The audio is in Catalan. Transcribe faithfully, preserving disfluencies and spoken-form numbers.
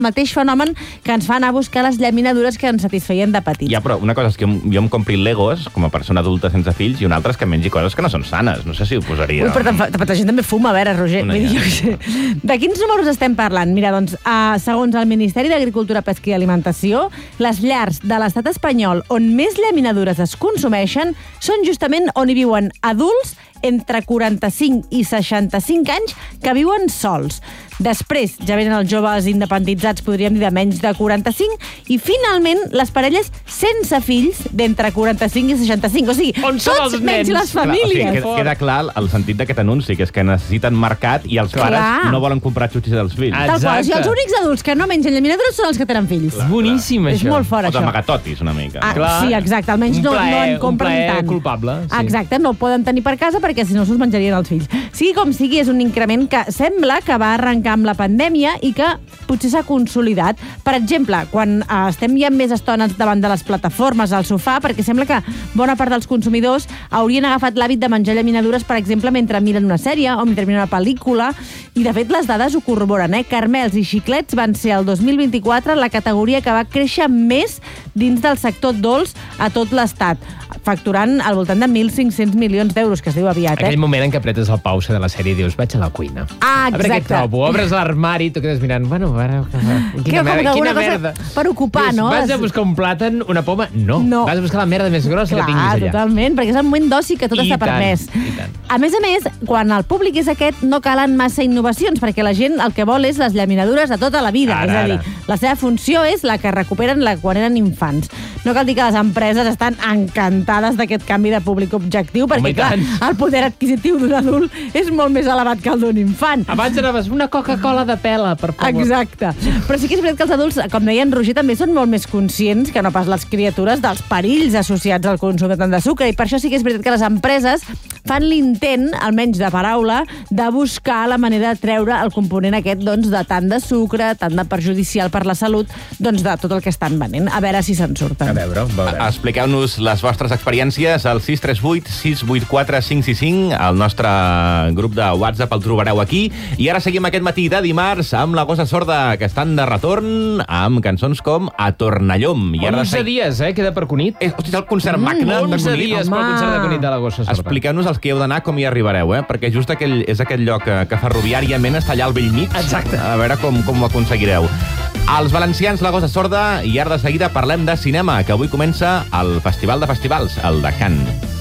mateix fenomen que ens fa anar a buscar les llaminadures que ens satisfeien de petits. Ja, però una cosa és que jo em compri Legos com a persona adulta sense fills i una altra és que mengi coses que no són sanes. No sé si ho posaria... Ui, però, però la gent també fuma, a veure, Roger. Una, ja. Sé. De quins números estem parlant? Mira, doncs, uh, segons el Ministeri d'Agricultura, Pesca i Alimentació, les llars de l'estat espanyol on més llaminadures es consumeixen són justament on hi viuen adults entre quaranta-cinc i seixanta-cinc anys que viuen sols. Després, ja venen els joves independitzats, podríem dir, de menys de quaranta-cinc, i finalment les parelles sense fills d'entre quaranta-cinc i seixanta-cinc. O sigui, on tots menys les famílies. Clar, o sigui, queda, queda clar el sentit d'aquest anunci, que és que necessiten mercat i els pares clar. no volen comprar xutxis dels fills. Tal qual, o sigui, els únics adults que no mengen llaminadures són els que tenen fills. Clar, boníssim, clar. això. És molt fort, o això. O d'amagatotis, una mica. Ah, sí, exacte, almenys no, plaer, no en compren un tant. culpable. Sí. Exacte, no el poden tenir per casa perquè si no se'ls menjarien els fills. Sigui com sigui, és un increment que sembla que va arrencar amb la pandèmia i que potser s'ha consolidat. Per exemple, quan eh, estem ja més estones davant de les plataformes al sofà, perquè sembla que bona part dels consumidors haurien agafat l'hàbit de menjar llaminadures, per exemple, mentre miren una sèrie o mentre miren una pel·lícula, i de fet les dades ho corroboren, eh? Caramels i xiclets van ser el dos mil vint-i-quatre la categoria que va créixer més dins del sector dolç a tot l'estat, facturant al voltant de mil cinc-cents milions d'euros, que es diu aviat, eh? Aquell moment en què apretes el pause de la sèrie i dius, vaig a la cuina. Ah, a veure què exacte. trobo. Obres l'armari i tu quedes mirant, bueno, a veure... Quina Que, merda, com quina cosa merda. per ocupar, Dius, no? Vas a buscar un plàtan, una poma? No. No. Vas a buscar la merda més grossa Clar, que tinguis allà. totalment, perquè és el moment d'oci que tot I està tant, permès. i tant. A més a més, quan el públic és aquest, no calen massa innovacions, perquè la gent el que vol és les llaminadures de tota la vida. Ara, és a dir, ara. la seva funció és la que recuperen la quan eren infants. No cal dir que les empreses estan encantades d'aquest canvi de públic objectiu, perquè, Home, i clar, tant. el poder adquisitiu d'un adult és molt més elevat que el d'un infant. Abans anaves una Coca-Cola de pela, per favor. Exacte. Però sí que és veritat que els adults, com deia en Roger, també són molt més conscients que no pas les criatures dels perills associats al consum de tant de sucre, i per això sí que és veritat que les empreses fan l'intent, almenys de paraula, de buscar la manera de treure el component aquest doncs, de tant de sucre, tant de perjudicial per la salut, doncs de tot el que estan venent. A veure si se'n surten. A veure, a veure. Expliqueu-nos les vostres experiències al sis tres vuit sis vuit quatre cinc sis cinc. El nostre grup de WhatsApp el trobareu aquí. I ara seguim aquest matí de dimarts amb la Gossa Sorda, que estan de retorn amb cançons com A Tornallom. I ara onze segui... dies, eh? Queda per Cunit. Eh, hosti, és el concert mm, magne de onze Cunit. dies pel Home. concert de Cunit de la Gossa Sorda. Expliqueu-nos els que hi heu d'anar com hi arribareu, eh? Perquè just aquell, és aquell lloc que, que ferroviàriament està allà al vell mig. Exacte. A veure com, com ho aconseguireu. Els valencians, la Gossa Sorda, i ara de seguida parlem de cinema, que avui comença el Festival de Festivals, el de Cannes.